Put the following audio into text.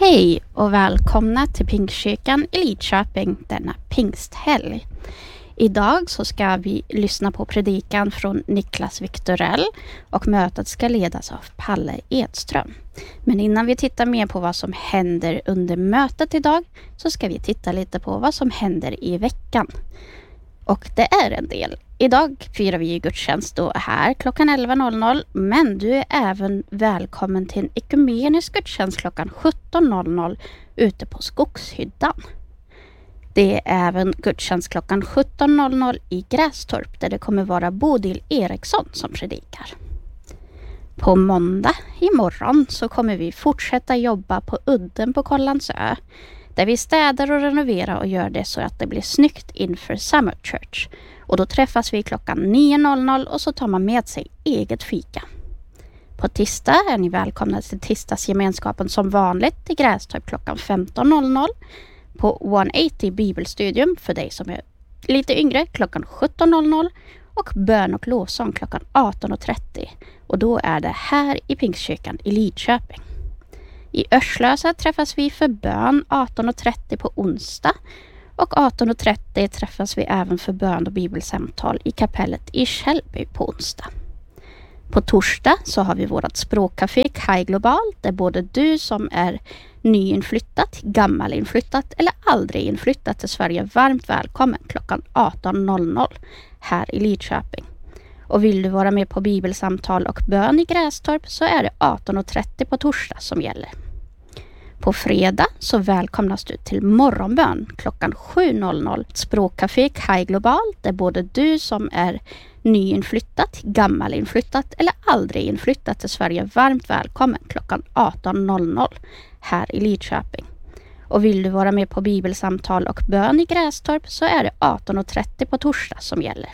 Hej och välkomna till Pingstkyrkan i Lidköping denna pingsthelg. Idag så ska vi lyssna på predikan från Niklas Viktorell och mötet ska ledas av Palle Edström. Men innan vi tittar mer på vad som händer under mötet idag så ska vi titta lite på vad som händer i veckan. Och det är en del. Idag firar vi gudstjänst då här klockan 11.00, men du är även välkommen till en ekumenisk gudstjänst klockan 17.00 ute på Skogshyddan. Det är även gudstjänst klockan 17.00 i Grästorp där det kommer vara Bodil Eriksson som predikar. På måndag imorgon så kommer vi fortsätta jobba på udden på Kållandsö där vi städar och renoverar och gör det så att det blir snyggt inför Summer Church. Och då träffas vi klockan 9.00 och så tar man med sig eget fika. På tisdag är ni välkomna till tisdagsgemenskapen som vanligt i Grästorp klockan 15.00. På 180 Bibelstudium för dig som är lite yngre klockan 17.00 och bön och lovsång klockan 18.30. Och då är det här i Pingstkyrkan i Lidköping. I Örslösa träffas vi för bön 18.30 på onsdag och 18.30 träffas vi även för bön och bibelsamtal i kapellet i Källby på onsdag. På torsdag så har vi vårt språkcafé Kai Global där både du som är nyinflyttat, gammalinflyttat eller aldrig inflyttat till Sverige är varmt välkommen klockan 18.00 här i Lidköping. Och vill du vara med på bibelsamtal och bön i Grästorp så är det 18.30 på torsdag som gäller. På fredag så välkomnas du till morgonbön klockan 7.00. Språkcafé Kai Global där både du som är nyinflyttat, gammalinflyttat eller aldrig inflyttat till Sverige är varmt välkommen klockan 18.00 här i Lidköping. Och vill du vara med på bibelsamtal och bön i Grästorp så är det 18.30 på torsdag som gäller.